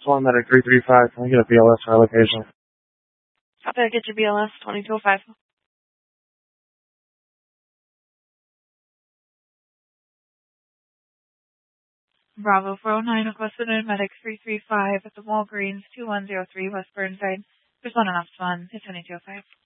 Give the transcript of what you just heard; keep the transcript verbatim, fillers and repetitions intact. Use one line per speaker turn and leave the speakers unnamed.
Swan Medic three three five. Can I get a B L S for our location?
Copy, I get your B L S, twenty-two oh five. Bravo four oh nine, requested a medic three three five at the Walgreens two one zero three West Burnside. There's one enough one. It's twenty-two oh five.